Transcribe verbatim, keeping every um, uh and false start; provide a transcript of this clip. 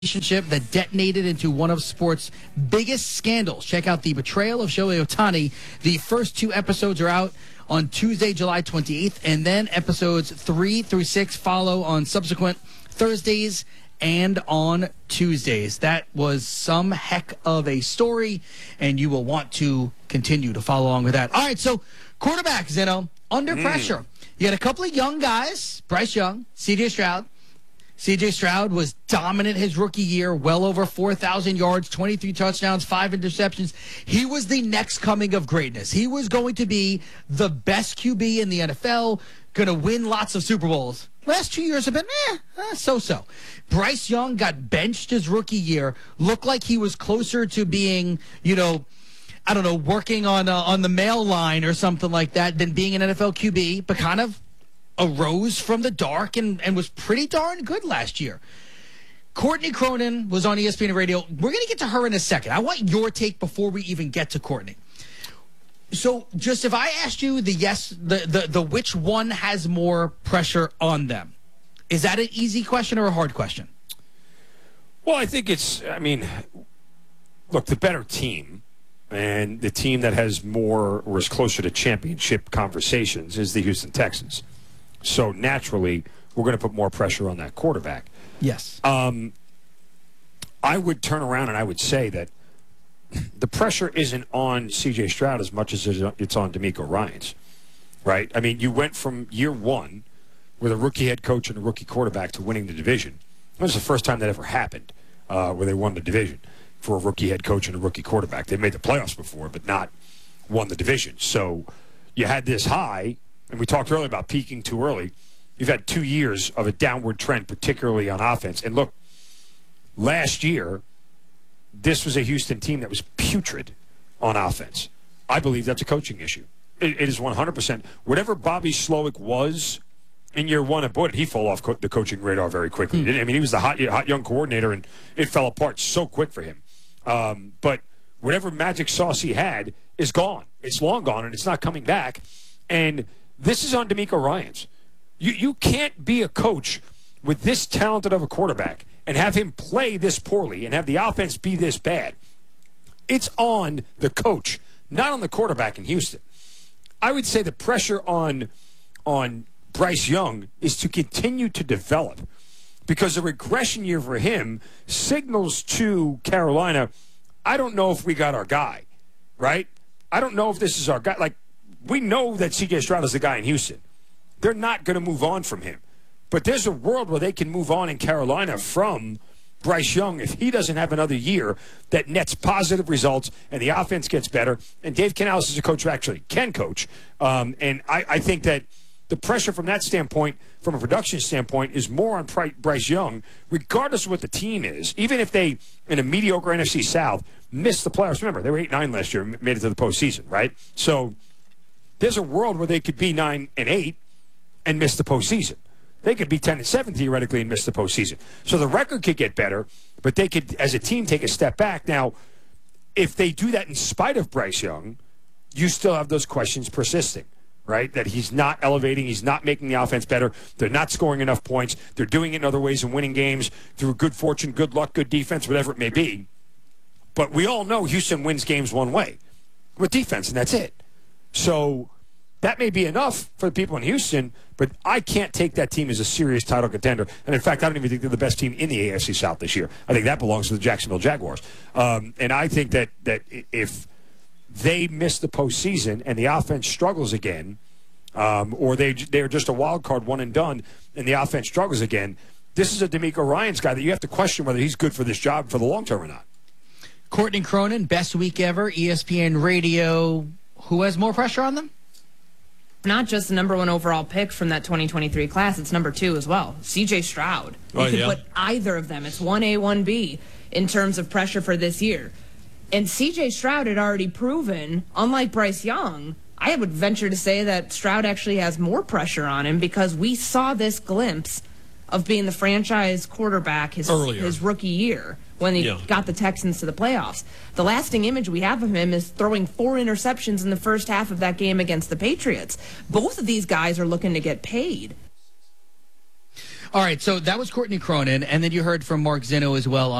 relationship that detonated into one of sports' biggest scandals. Check out The Betrayal of Shohei Ohtani. The first two episodes are out on Tuesday, July twenty-eighth, and then episodes three through six follow on subsequent Thursdays and on Tuesdays. That was some heck of a story, and you will want to continue to follow along with that. All right, so quarterback, Zeno, under mm. pressure. You had a couple of young guys, Bryce Young, C J Stroud. C J Stroud was dominant his rookie year, well over four thousand yards, twenty-three touchdowns, five interceptions. He was the next coming of greatness. He was going to be the best Q B in the N F L, going to win lots of Super Bowls. Last two years have been, eh, eh, so-so. Bryce Young got benched his rookie year, looked like he was closer to being, you know, I don't know, working on uh, on the mail line or something like that than being an N F L Q B, but kind of arose from the dark and, and was pretty darn good last year. Courtney Cronin was on E S P N Radio. We're going to get to her in a second. I want your take before we even get to Courtney. So just if I asked you the yes, the, the, the which one has more pressure on them, is that an easy question or a hard question? Well, I think it's, I mean, look, the better team and the team that has more or is closer to championship conversations is the Houston Texans. So naturally, we're going to put more pressure on that quarterback. Yes. Um, I would turn around and I would say that the pressure isn't on C J Stroud as much as it's on DeMeco Ryans, right? I mean, you went from year one with a rookie head coach and a rookie quarterback to winning the division. That was the first time that ever happened uh, where they won the division for a rookie head coach and a rookie quarterback. They made the playoffs before, but not won the division. So you had this high. And we talked earlier about peaking too early. You've had two years of a downward trend, particularly on offense. And look, last year, this was a Houston team that was putrid on offense. I believe that's a coaching issue. It, it is one hundred percent. Whatever Bobby Slowick was in year one, and boy, did he fall off co- the coaching radar very quickly. Hmm. I mean, he was the hot, hot young coordinator, and it fell apart so quick for him. Um, but whatever magic sauce he had is gone. It's long gone, and it's not coming back. And this is on DeMeco Ryans. You you can't be a coach with this talented of a quarterback and have him play this poorly and have the offense be this bad. It's on the coach, not on the quarterback in Houston. I would say the pressure on on Bryce Young is to continue to develop because a regression year for him signals to Carolina, I don't know if we got our guy, right? I don't know if this is our guy. Like, we know that C J Stroud is the guy in Houston. They're not going to move on from him. But there's a world where they can move on in Carolina from Bryce Young if he doesn't have another year that nets positive results and the offense gets better. And Dave Canales is a coach who actually can coach. Um, and I, I think that the pressure from that standpoint, from a production standpoint, is more on Bryce Young, regardless of what the team is. Even if they, in a mediocre N F C South, miss the playoffs. Remember, they were eight nine last year, made it to the postseason, right? So there's a world where they could be nine and eight and miss the postseason. They could be ten and seven theoretically and miss the postseason. So the record could get better, but they could, as a team, take a step back. Now, if they do that in spite of Bryce Young, you still have those questions persisting, right? That he's not elevating, he's not making the offense better, they're not scoring enough points, they're doing it in other ways and winning games through good fortune, good luck, good defense, whatever it may be. But we all know Houston wins games one way, with defense, and that's it. So that may be enough for the people in Houston, but I can't take that team as a serious title contender. And, in fact, I don't even think they're the best team in the A F C South this year. I think that belongs to the Jacksonville Jaguars. Um, and I think that, that if they miss the postseason and the offense struggles again, um, or they, they're just a wild card one and done and the offense struggles again, this is a DeMeco Ryans guy that you have to question whether he's good for this job for the long term or not. Courtney Cronin, best week ever, E S P N Radio. Who has more pressure on them? Not just the number one overall pick from that twenty twenty-three class, it's number two as well. C J Stroud. You oh, could yeah. put either of them. It's one A, one B in terms of pressure for this year. And C J Stroud had already proven, unlike Bryce Young, I would venture to say that Stroud actually has more pressure on him because we saw this glimpse of being the franchise quarterback his, his rookie year when he yeah. got the Texans to the playoffs. The lasting image we have of him is throwing four interceptions in the first half of that game against the Patriots. Both of these guys are looking to get paid. All right, so that was Courtney Cronin, and then you heard from Mark Zinno as well